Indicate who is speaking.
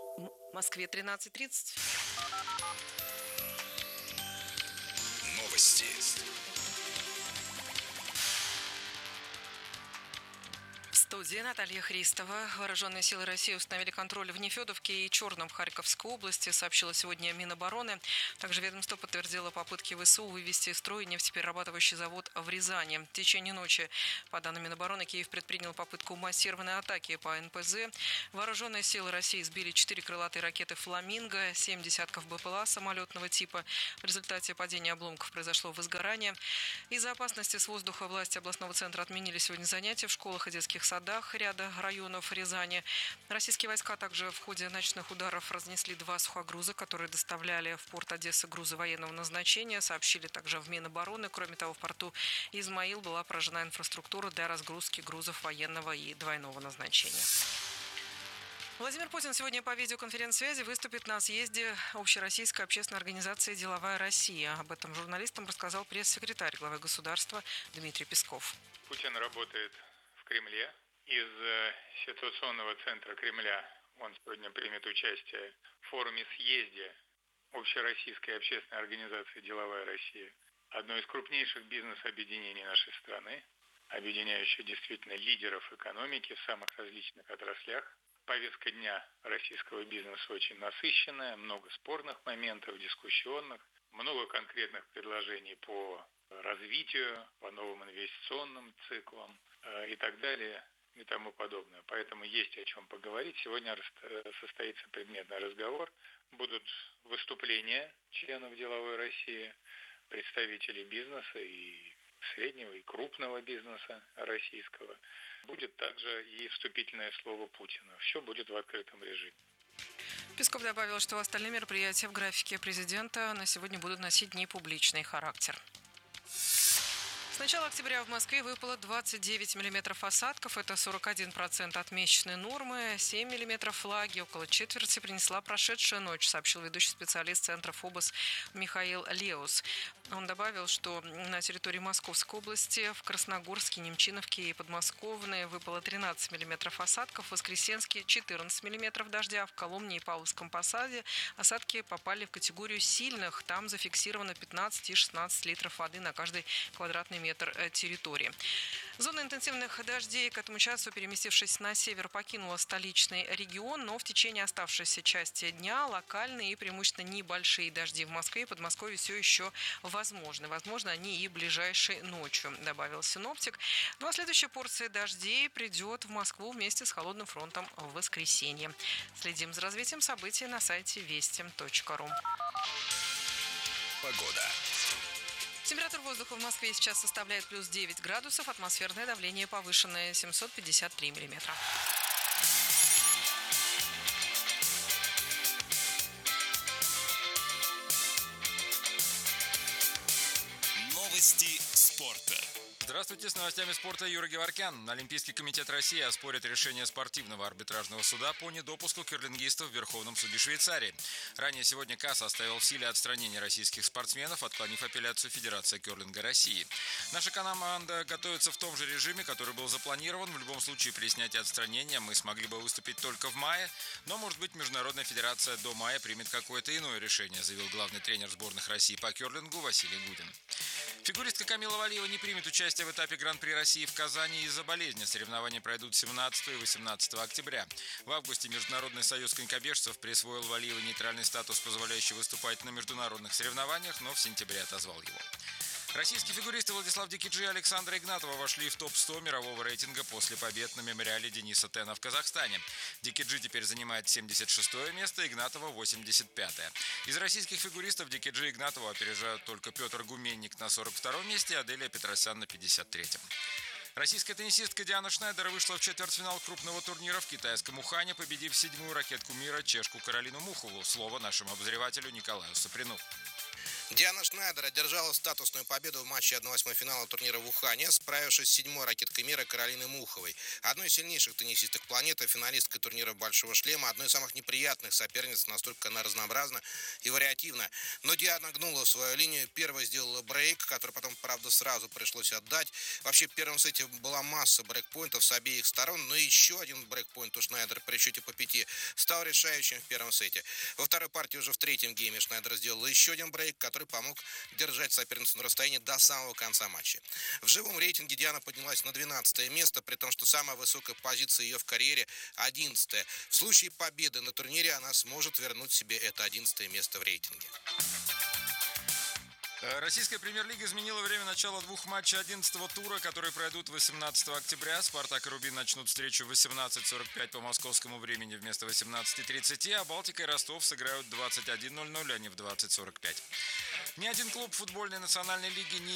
Speaker 1: В Москве 13:30.
Speaker 2: Новости.
Speaker 1: В студии Наталья Христова. Вооруженные силы России установили контроль в Нефедовке и Черном Харьковской области, сообщила сегодня Минобороны. Также ведомство подтвердило попытки ВСУ вывести из строя нефтеперерабатывающий завод в Рязани. В течение ночи, по данным Минобороны, Киев предпринял попытку массированной атаки по НПЗ. Вооруженные силы России сбили 4 крылатые ракеты «Фламинго», 7 десятков БПЛА самолетного типа. В результате падения обломков произошло возгорание. Из-за опасности с воздуха власти областного центра отменили сегодня занятия в школах и детских садах ряда районов Рязани. Российские войска также в ходе ночных ударов разнесли 2 сухогруза, которые доставляли в порт Одессы грузы военного назначения, сообщили также в Минобороны. Кроме того, в порту Измаил была поражена инфраструктура для разгрузки грузов военного и двойного назначения. Владимир Путин сегодня по видеоконференц-связи выступит на съезде Общероссийской общественной организации «Деловая Россия». Об этом журналистам рассказал пресс-секретарь главы государства Дмитрий Песков.
Speaker 3: Путин работает в Кремле. Из ситуационного центра Кремля он сегодня примет участие в форуме-съезде Общероссийской общественной организации «Деловая Россия». Одно из крупнейших бизнес-объединений нашей страны, объединяющее действительно лидеров экономики в самых различных отраслях. Повестка дня российского бизнеса очень насыщенная, много спорных моментов, дискуссионных, много конкретных предложений по развитию, по новым инвестиционным циклам и так далее и тому подобное. Поэтому есть о чем поговорить. Сегодня состоится предметный разговор. Будут выступления членов «Деловой России», представителей бизнеса и среднего и крупного бизнеса российского. Будет также и вступительное слово Путина. Все будет в открытом режиме.
Speaker 1: Песков добавил, что остальные мероприятия в графике президента на сегодня будут носить непубличный характер. С начала октября в Москве выпало 29 миллиметров осадков. Это 41% от месячной нормы. 7 миллиметров влаги, около четверти, принесла прошедшая ночь, сообщил ведущий специалист Центра ФОБОС Михаил Леус. Он добавил, что на территории Московской области, в Красногорске, Немчиновке и Подмосковной выпало 13 миллиметров осадков. В Воскресенске 14 миллиметров дождя. В Коломне и Павловском Посаде осадки попали в категорию сильных. Там зафиксировано 15 и 16 литров воды на каждый квадратный метр территории. Зона интенсивных дождей к этому часу, переместившись на север, покинула столичный регион, но в течение оставшейся части дня локальные и преимущественно небольшие дожди в Москве и Подмосковье все еще возможны. Возможно, они и ближайшей ночью, добавил синоптик. Ну а следующая порция дождей придет в Москву вместе с холодным фронтом в воскресенье. Следим за развитием событий на сайте вести.ру.
Speaker 2: Погода.
Speaker 1: Температура воздуха в Москве сейчас составляет плюс 9 градусов, атмосферное давление повышенное 753 миллиметра.
Speaker 2: Новости спорта.
Speaker 4: Здравствуйте, с новостями спорта Юра Геворкян. Олимпийский комитет России оспорит решение спортивного арбитражного суда по недопуску керлингистов в Верховном суде Швейцарии. Ранее сегодня КАС оставил в силе отстранение российских спортсменов, отклонив апелляцию Федерации керлинга России. Наша команда готовится в том же режиме, который был запланирован. В любом случае, при снятии отстранения мы смогли бы выступить только в мае, но, может быть, Международная федерация до мая примет какое-то иное решение, заявил главный тренер сборных России по керлингу Василий Гудин. Фигуристка Камила Валиева не примет участие в этапе Гран-при России в Казани из-за болезни. Соревнования пройдут 17 и 18 октября. В августе Международный союз конькобежцев присвоил Валиевой нейтральный статус, позволяющий выступать на международных соревнованиях, но в сентябре отозвал его. Российские фигуристы Владислав Дикиджи и Александра Игнатова вошли в топ-100 мирового рейтинга после побед на мемориале Дениса Тена в Казахстане. Дикиджи теперь занимает 76-е место, Игнатова 85-е. Из российских фигуристов Дикиджи и Игнатова опережают только Петр Гуменник на 42-м месте, а Аделия Петросян на 53-м. Российская теннисистка Диана Шнайдер вышла в четвертьфинал крупного турнира в китайском Ухане, победив 7-ю ракетку мира чешку Каролину Мухову. Слово нашему обозревателю Николаю Саприну.
Speaker 5: Диана Шнайдер одержала статусную победу в матче 1/8 финала турнира в Ухане, справившись с 7-й ракеткой мира Каролиной Муховой. Одной из сильнейших теннисисток планеты, финалистка турнира «Большого шлема», одной из самых неприятных соперниц, настолько она разнообразна и вариативна. Но Диана гнула свою линию, первая сделала брейк, который потом, правда, сразу пришлось отдать. Вообще, в первом сете была масса брейкпоинтов с обеих сторон, но еще один брейкпоинт у Шнайдер при счете по 5 с стал решающим в первом сете. Во второй партии уже в третьем гейме Шнайдер сделала еще один брейк, который помог держать соперницу на расстоянии до самого конца матча. В живом рейтинге Диана поднялась на 12 место, при том, что самая высокая позиция ее в карьере 11. В случае победы на турнире она сможет вернуть себе это 11 место в рейтинге.
Speaker 4: Российская премьер-лига изменила время начала двух матчей 11-го тура, которые пройдут 18 октября. «Спартак» и «Рубин» начнут встречу в 18:45 по московскому времени вместо 18:30, а «Балтика» и «Ростов» сыграют в 21:00, а не в 20:45. Ни один клуб футбольной национальной лиги не